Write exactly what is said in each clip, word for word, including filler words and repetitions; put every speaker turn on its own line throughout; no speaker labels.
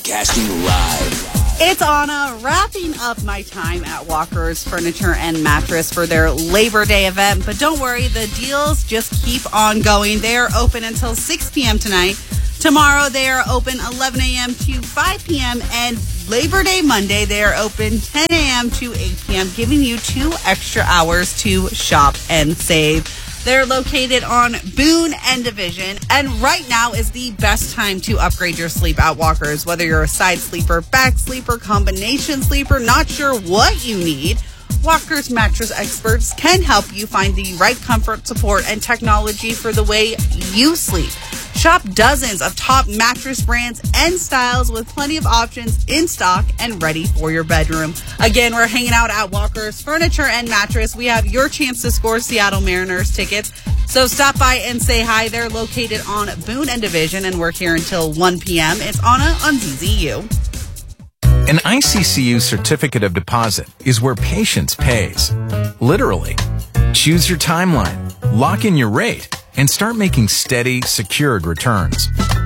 Casting live.
It's Anna, wrapping up my time at Walker's Furniture and Mattress for their Labor Day event. But don't worry, the deals just keep on going. They are open until six p.m. tonight. Tomorrow, they are open eleven a.m. to five p.m. And Labor Day Monday, they are open ten a.m. to eight p.m., giving you two extra hours to shop and save. They're located on Boone and Division, and right now is the best time to upgrade your sleep at Walker's. Whether you're a side sleeper, back sleeper, combination sleeper, not sure what you need, Walker's mattress experts can help you find the right comfort, support, and technology for the way you sleep. Shop dozens of top mattress brands and styles with plenty of options in stock and ready for your bedroom. Again, we're hanging out at Walker's Furniture and Mattress. We have your chance to score Seattle Mariners tickets. So stop by and say hi. They're located on Boone and Division and work here until one p.m. It's Anna on Z Z U.
An I C C U certificate of deposit is where patience pays. Literally. Choose your timeline, lock in your rate, and start making steady, secured returns.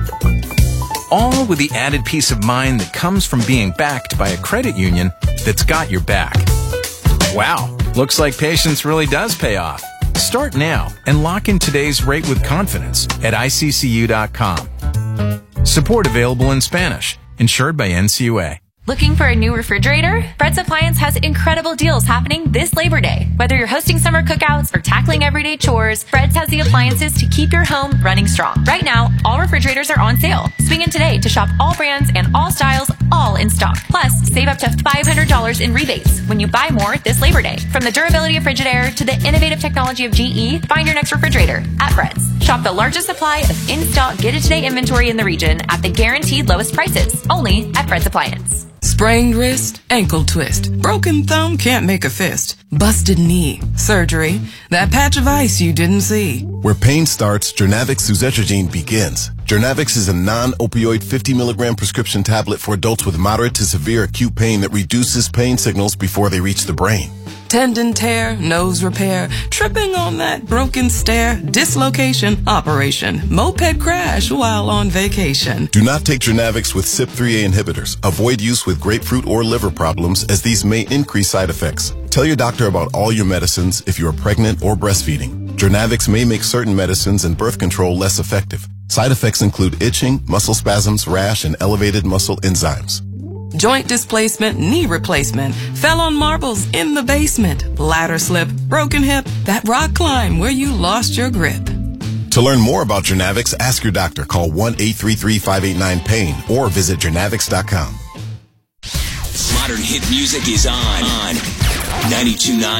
All with the added peace of mind that comes from being backed by a credit union that's got your back. Wow, looks like patience really does pay off. Start now and lock in today's rate with confidence at I C C U dot com. Support available in Spanish. Insured by N C U A.
Looking for a new refrigerator? Fred's Appliance has incredible deals happening this Labor Day. Whether you're hosting summer cookouts or tackling everyday chores, Fred's has the appliances to keep your home running strong. Right now, all refrigerators are on sale. Swing in today to shop all brands and all styles, all in stock. Plus, save up to five hundred dollars in rebates when you buy more this Labor Day. From the durability of Frigidaire to the innovative technology of G E, find your next refrigerator at Fred's. Shop the largest supply of in-stock get-it-today inventory in the region at the guaranteed lowest prices, only at Fred's Appliance.
Sprained wrist, ankle twist, broken thumb, can't make a fist, busted knee, surgery, that patch of ice you didn't see.
Where pain starts, Jernavix suzetrigine begins. Jernavix is a non-opioid fifty milligram prescription tablet for adults with moderate to severe acute pain that reduces pain signals before they reach the brain.
Tendon tear, nose repair, tripping on that broken stair, dislocation, operation, moped crash while on vacation.
Do not take Jernavix with C Y P three A inhibitors. Avoid use with grapefruit or liver problems, as these may increase side effects. Tell your doctor about all your medicines if you are pregnant or breastfeeding. Jernavix may make certain medicines and birth control less effective. Side effects include itching, muscle spasms, rash, and elevated muscle enzymes.
Joint displacement, knee replacement, fell on marbles in the basement, ladder slip, broken hip, that rock climb where you lost your grip.
To learn more about Jernavix, ask your doctor. Call one eight three three, five eight nine, pain or visit Jernavix dot com.
Modern hit music is on. On ninety-two point nine